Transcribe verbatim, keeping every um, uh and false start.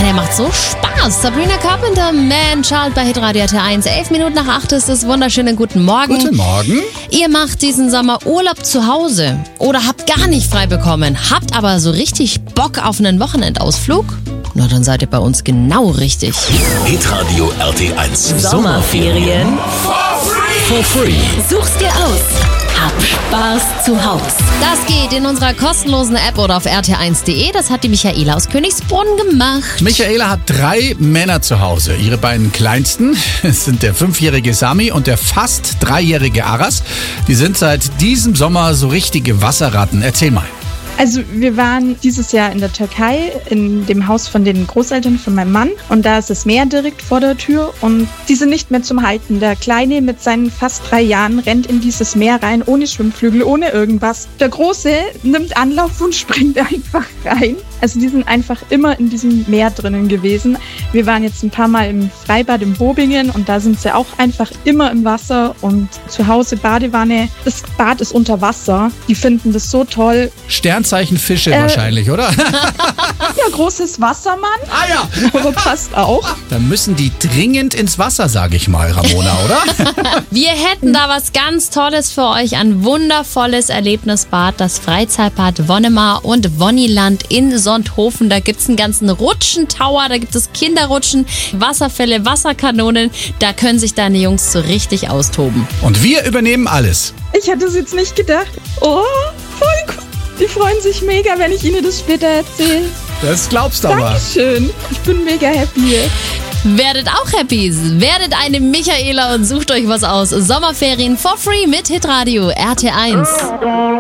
der macht so Spaß. Sabrina Carpenter, Man Child bei Hitradio R T eins. Elf Minuten nach acht ist es. Wunderschönen guten Morgen. Guten Morgen. Ihr macht diesen Sommer Urlaub zu Hause oder habt gar nicht frei bekommen, habt aber so richtig Bock auf einen Wochenendausflug? Na, dann seid ihr bei uns genau richtig. Hitradio R T eins. Sommerferien For free. Such's dir aus. Hab Spaß zu Haus. Das geht in unserer kostenlosen App oder auf r t eins punkt d e. Das hat die Michaela aus Königsbrunn gemacht. Michaela hat drei Männer zu Hause. Ihre beiden kleinsten sind der fünfjährige Sami und der fast dreijährige Aras. Die sind seit diesem Sommer so richtige Wasserratten. Erzähl mal. Also wir waren dieses Jahr in der Türkei, in dem Haus von den Großeltern von meinem Mann. Und da ist das Meer direkt vor der Tür und die sind nicht mehr zum Halten. Der Kleine mit seinen fast drei Jahren rennt in dieses Meer rein, ohne Schwimmflügel, ohne irgendwas. Der Große nimmt Anlauf und springt einfach rein. Also die sind einfach immer in diesem Meer drinnen gewesen. Wir waren jetzt ein paar Mal im Freibad in Bobingen und da sind sie auch einfach immer im Wasser und zu Hause Badewanne. Das Bad ist unter Wasser. Die finden das so toll. Sternzeichen Fische äh, wahrscheinlich, oder? Ja, großes Wassermann. Ah ja. Aber passt auch. Dann müssen die dringend ins Wasser, sage ich mal, Ramona, oder? Wir hätten da was ganz Tolles für euch. Ein wundervolles Erlebnisbad, das Freizeitbad Wonnemar und Wonniland in Sonthofen. Da gibt es einen ganzen Rutschentower, da gibt es Kinderrutschen, Wasserfälle, Wasserkanonen. Da können sich deine Jungs so richtig austoben. Und wir übernehmen alles. Ich hätte es jetzt nicht gedacht. Oh, voll cool. Die freuen sich mega, wenn ich ihnen das später erzähle. Das glaubst du aber. Dankeschön. Ich bin mega happy. Werdet auch happy. Werdet eine Michaela und sucht euch was aus. Sommerferien for free mit Hitradio R T eins.